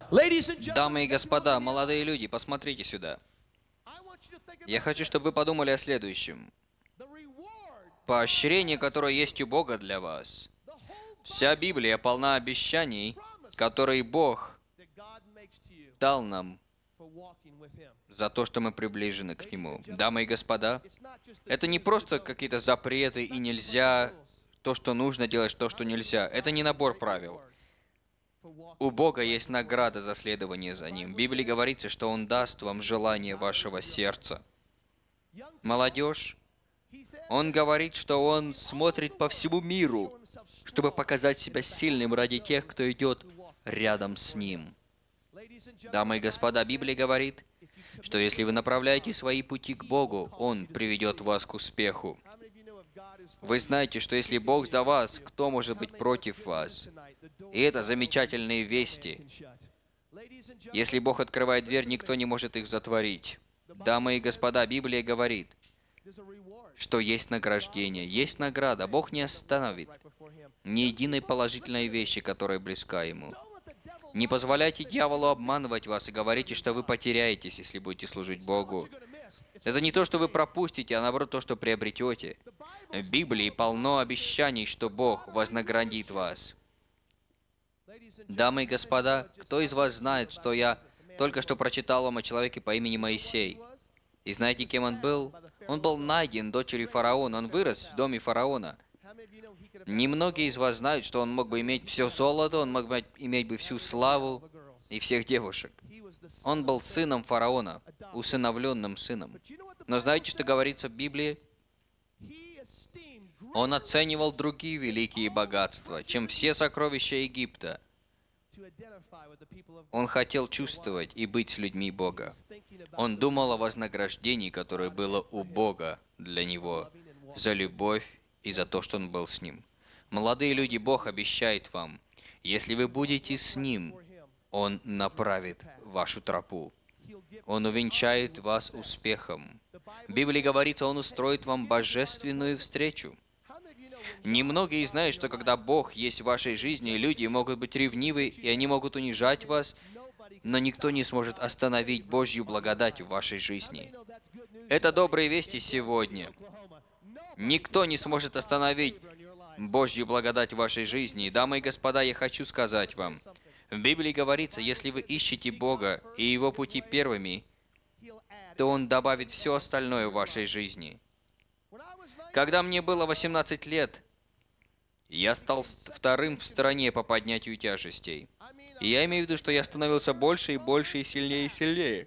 Дамы и господа, молодые люди, посмотрите сюда. Я хочу, чтобы вы подумали о следующем. Поощрение, которое есть у Бога для вас. Вся Библия полна обещаний, которые Бог дал нам за то, что мы приближены к Нему. Дамы и господа, это не просто какие-то запреты и нельзя, то, что нужно делать, то, что нельзя. Это не набор правил. У Бога есть награда за следование за Ним. В Библии говорится, что Он даст вам желание вашего сердца. Молодежь, Он говорит, что Он смотрит по всему миру, чтобы показать себя сильным ради тех, кто идет рядом с Ним. Дамы и господа, Библия говорит, что если вы направляете свои пути к Богу, Он приведет вас к успеху. Вы знаете, что если Бог за вас, кто может быть против вас? И это замечательные вести. Если Бог открывает дверь, никто не может их затворить. Дамы и господа, Библия говорит, что есть награждение, есть награда. Бог не остановит ни единой положительной вещи, которая близка Ему. Не позволяйте дьяволу обманывать вас и говорите, что вы потеряетесь, если будете служить Богу. Это не то, что вы пропустите, а наоборот то, что приобретете. В Библии полно обещаний, что Бог вознаградит вас. Дамы и господа, кто из вас знает, что я только что прочитал вам о человеке по имени Моисей? И знаете, кем он был? Он был найден дочерью фараона, он вырос в доме фараона. Немногие из вас знают, что он мог бы иметь все золото, он мог бы иметь бы всю славу и всех девушек. Он был сыном фараона, усыновленным сыном. Но знаете, что говорится в Библии? Он оценивал другие великие богатства, чем все сокровища Египта. Он хотел чувствовать и быть с людьми Бога. Он думал о вознаграждении, которое было у Бога для него, за любовь и за то, что он был с ним. Молодые люди, Бог обещает вам, если вы будете с Ним, Он направит вашу тропу. Он увенчает вас успехом. В Библии говорится, Он устроит вам божественную встречу. Немногие знают, что когда Бог есть в вашей жизни, люди могут быть ревнивы, и они могут унижать вас, но никто не сможет остановить Божью благодать в вашей жизни. Это добрые вести сегодня. Никто не сможет остановить Божью благодать в вашей жизни. И, дамы и господа, я хочу сказать вам, в Библии говорится, если вы ищете Бога и Его пути первыми, то Он добавит все остальное в вашей жизни. Когда мне было 18 лет, я стал вторым в стране по поднятию тяжестей. И я имею в виду, что я становился больше и больше и сильнее и сильнее.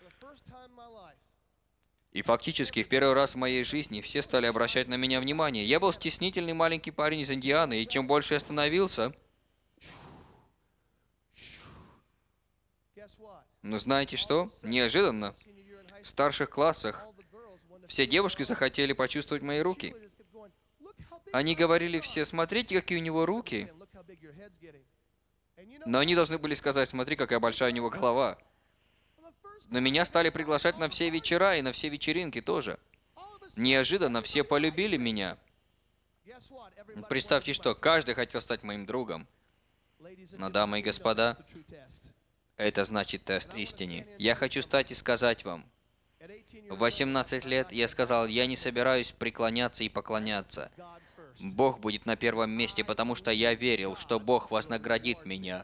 И фактически в первый раз в моей жизни все стали обращать на меня внимание. Я был стеснительный маленький парень из Индианы, и чем больше я становился... Но знаете что? Неожиданно, в старших классах, все девушки захотели почувствовать мои руки. Они говорили все, смотрите, какие у него руки. Но они должны были сказать, смотри, какая большая у него голова. Но меня стали приглашать на все вечера и на все вечеринки тоже. Неожиданно все полюбили меня. Представьте, что каждый хотел стать моим другом. Но, дамы и господа, это значит тест истины. Я хочу стать и сказать вам. В 18 лет я сказал, я не собираюсь преклоняться и поклоняться. Бог будет на первом месте, потому что я верил, что Бог вознаградит меня.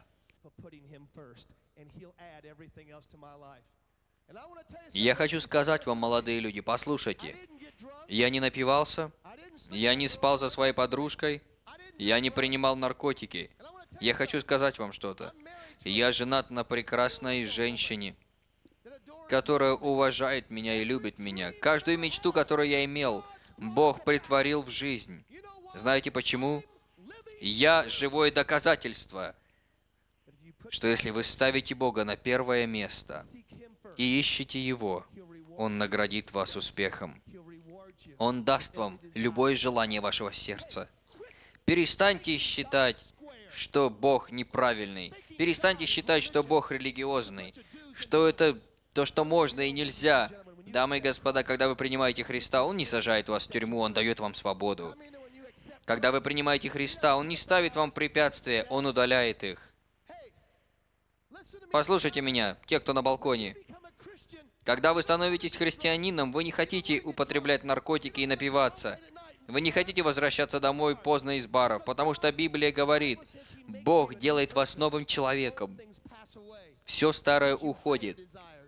Я хочу сказать вам, молодые люди, послушайте. Я не напивался, я не спал за своей подружкой, я не принимал наркотики. Я хочу сказать вам что-то. Я женат на прекрасной женщине, которая уважает меня и любит меня. Каждую мечту, которую я имел, Бог претворил в жизнь. Знаете почему? Я живое доказательство, что если вы ставите Бога на первое место и ищете Его, Он наградит вас успехом. Он даст вам любое желание вашего сердца. Перестаньте считать, что Бог неправильный. Перестаньте считать, что Бог религиозный, что это то, что можно и нельзя. Дамы и господа, когда вы принимаете Христа, Он не сажает вас в тюрьму, Он дает вам свободу. Когда вы принимаете Христа, Он не ставит вам препятствия, Он удаляет их. Послушайте меня, те, кто на балконе. Когда вы становитесь христианином, вы не хотите употреблять наркотики и напиваться. Вы не хотите возвращаться домой поздно из бара, потому что Библия говорит, Бог делает вас новым человеком. Все старое уходит.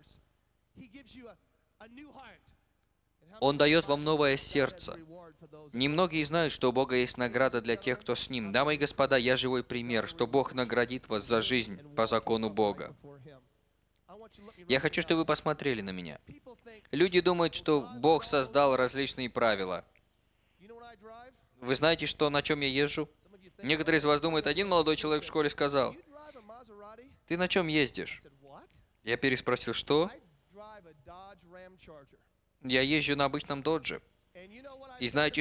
Он дает вам новое сердце. Немногие знают, что у Бога есть награда для тех, кто с Ним. Дамы и господа, я живой пример, что Бог наградит вас за жизнь по закону Бога. Я хочу, чтобы вы посмотрели на меня. Люди думают, что Бог создал различные правила. Вы знаете, на чем я езжу? Некоторые из вас думают, один молодой человек в школе сказал, «Ты на чем ездишь?» Я переспросил, «Что?» Я езжу на обычном додже. И знаете,